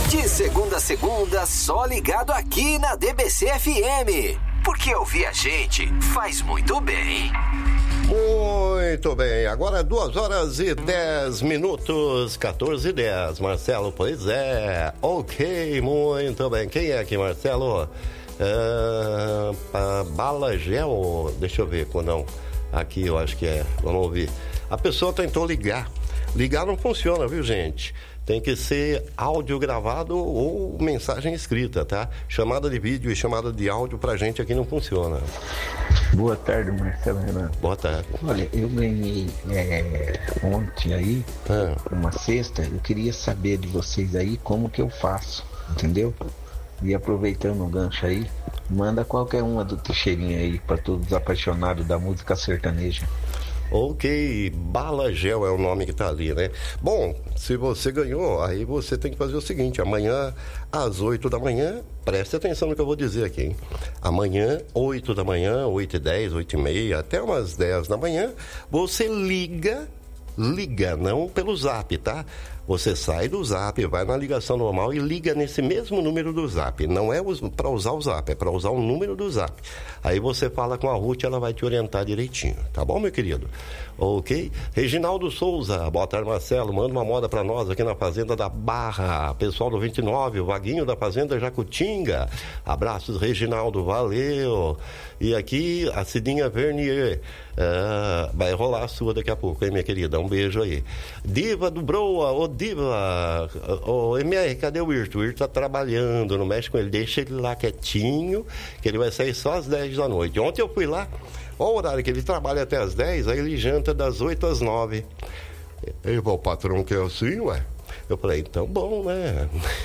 De segunda a segunda, só ligado aqui na DBC FM. Porque ouvir a gente faz muito bem. Muito bem, agora 2h10, 14h10. Marcelo, pois é. Ok, muito bem. Quem é aqui, Marcelo? Bala Gel, deixa eu ver, não. Aqui eu acho que é, vamos ouvir. A pessoa tentou ligar. Ligar não funciona, viu, gente? Tem que ser áudio gravado ou mensagem escrita, tá? Chamada de vídeo e chamada de áudio pra gente aqui não funciona. Boa tarde, Marcelo Renato. Boa tarde. Olha, eu ganhei ontem aí, uma cesta. Eu queria saber de vocês aí como que eu faço, entendeu? E aproveitando o gancho aí, manda qualquer uma do Teixeirinha aí pra todos os apaixonados da música sertaneja. Ok, Bala Gel é o nome que tá ali, né? Bom, se você ganhou, aí você tem que fazer o seguinte: amanhã às 8 da manhã, preste atenção no que eu vou dizer aqui, hein? Amanhã, 8 da manhã, 8h10, 8h30, até umas 10 da manhã, você liga, não pelo Zap, tá? Você sai do Zap, vai na ligação normal e liga nesse mesmo número do Zap. Não é para usar o Zap, é para usar o número do Zap. Aí você fala com a Ruth, ela vai te orientar direitinho. Tá bom, meu querido? Ok? Reginaldo Souza, boa tarde, Marcelo. Manda uma moda para nós aqui na Fazenda da Barra. Pessoal do 29, o Vaguinho da Fazenda Jacutinga. Abraços, Reginaldo, valeu. E aqui, a Cidinha Vernier. Vai rolar a sua daqui a pouco, hein, minha querida? Um beijo aí. Diva do Broa, ô Diva, ô MR, cadê o Irto? O Irto tá trabalhando, não mexe com ele, deixa ele lá quietinho, que ele vai sair só às 10 da noite. Ontem eu fui lá, ó o horário que ele trabalha até às 10, aí ele janta das 8 às 9. Ele falou, o patrão quer assim, ué? Eu falei, então bom, né?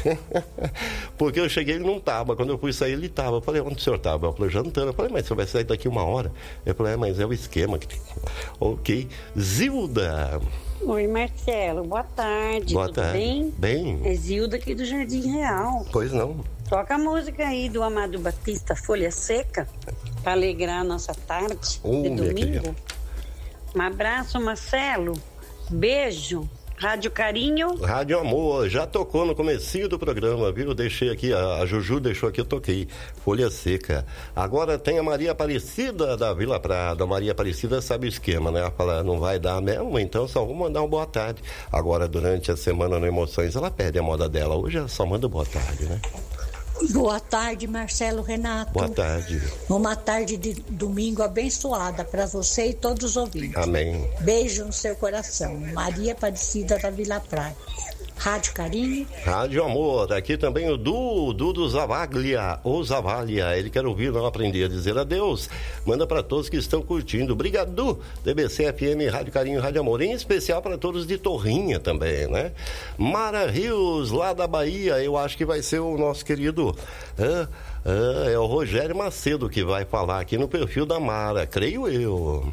Porque eu cheguei, ele não tava. Quando eu fui sair, ele tava. Eu falei, onde o senhor tava? Eu falei, jantando. Eu falei, mas você vai sair daqui 1 hora? Eu falei, mas é o esquema que tem. Ok. Zilda. Oi, Marcelo. Boa tarde. Boa Tudo tarde. bem? Bem. É Zilda aqui do Jardim Real. Pois não. Toca a música aí do Amado Batista, Folha Seca, para alegrar a nossa tarde de domingo. Um abraço, Marcelo. Beijo. Rádio Carinho. Rádio Amor, já tocou no comecinho do programa, viu? Deixei aqui, a Juju deixou aqui, eu toquei. Folha Seca. Agora tem a Maria Aparecida da Vila Prada. A Maria Aparecida sabe o esquema, né? Ela fala, não vai dar mesmo, então só vou mandar uma boa tarde. Agora, durante a semana no Emoções, ela perde a moda dela. Hoje ela só manda boa tarde, né? Boa tarde, Marcelo Renato. Boa tarde. Uma tarde de domingo abençoada para você e todos os ouvintes. Amém. Beijo no seu coração. Maria Aparecida da Vila Prada. Rádio Carinho. Rádio Amor, aqui também o Dudu Zavaglia, ou Zavalha, ele quer ouvir, não aprender a dizer adeus. Manda para todos que estão curtindo. Obrigado, DBC FM, Rádio Carinho, Rádio Amor, em especial para todos de Torrinha também, né? Mara Rios, lá da Bahia, eu acho que vai ser o nosso querido... é o Rogério Macedo que vai falar aqui no perfil da Mara, creio eu.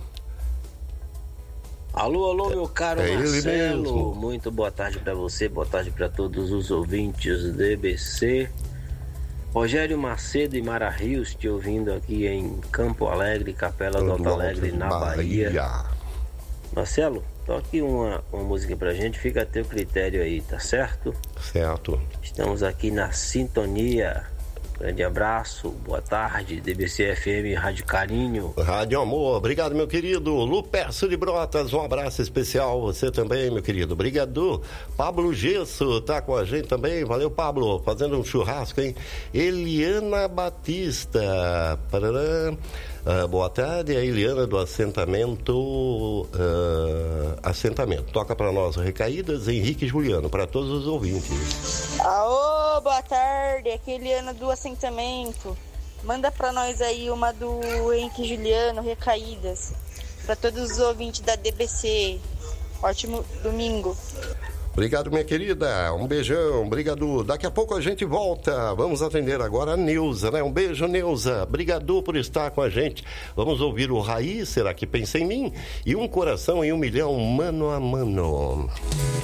Alô, meu caro Marcelo, mesmo. Muito boa tarde para você, boa tarde para todos os ouvintes do DBC. Rogério Macedo e Mara Rios te ouvindo aqui em Campo Alegre, Capela do Alto Alegre, na Bahia. Marcelo, toque uma música pra gente, fica a teu critério aí, tá certo? Certo. Estamos aqui na sintonia. Grande abraço, boa tarde, DBC FM, Rádio Carinho. Rádio Amor, obrigado, meu querido. Lupercio de Brotas, um abraço especial. Você também, meu querido. Obrigado. Pablo Gesso tá com a gente também. Valeu, Pablo. Fazendo um churrasco, hein? Eliana Batista. Parará. Boa tarde, a Eliana do Assentamento. Assentamento. Toca para nós Recaídas, Henrique e Juliano, para todos os ouvintes. Alô, boa tarde, aqui é a Eliana do Assentamento. Manda para nós aí uma do Henrique e Juliano, Recaídas, para todos os ouvintes da DBC. Ótimo domingo. Obrigado, minha querida. Um beijão. Obrigado. Daqui a pouco a gente volta. Vamos atender agora a Neuza, né? Um beijo, Neuza. Obrigado por estar com a gente. Vamos ouvir o Raiz, Será que Pensa em Mim? E Um Coração em 1 Milhão, Mano a Mano.